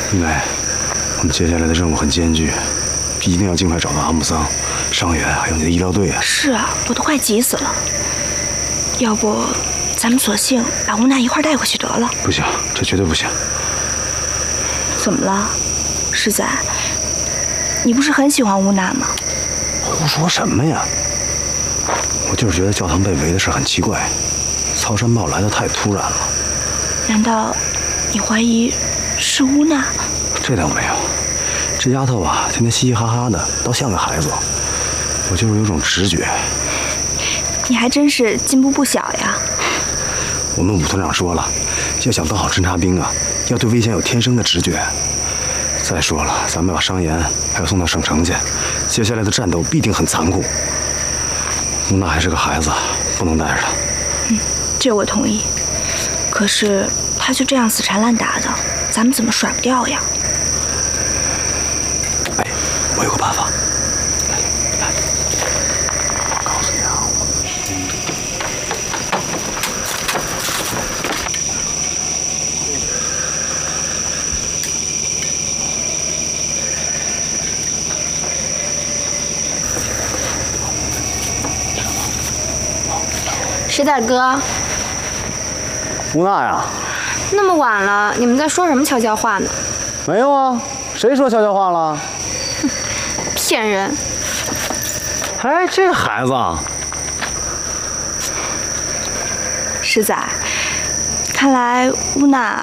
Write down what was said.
应该，我们接下来的任务很艰巨，一定要尽快找到阿姆桑、伤员，还有你的医疗队啊！ 是啊，我都快急死了。要不，咱们索性把乌娜一块带回去得了。 不行，这绝对不行。 怎么了，世仔？你不是很喜欢乌娜吗？ 胡说什么呀！我就是觉得教堂被围的事很奇怪，曹山豹来的太突然了。 难道你怀疑是乌娜？ 这倒没有，这丫头啊，天天嘻嘻哈哈的，倒像个孩子。我就是有种直觉。 你还真是进步不小呀。 我们武团长说了，要想当好侦察兵啊，要对危险有天生的直觉。再说了，咱们把商言还要送到省城去，接下来的战斗必定很残酷。乌娜还是个孩子，不能带着她。 这我同意。可是他就这样死缠烂打的，咱们怎么甩不掉呀？ 哎，我有个办法。我告诉你啊， 石仔哥， 乌娜呀， 那么晚了，你们在说什么悄悄话呢？ 没有啊，谁说悄悄话了？ 骗人！ 哎，这孩子啊， 世仔，看来乌娜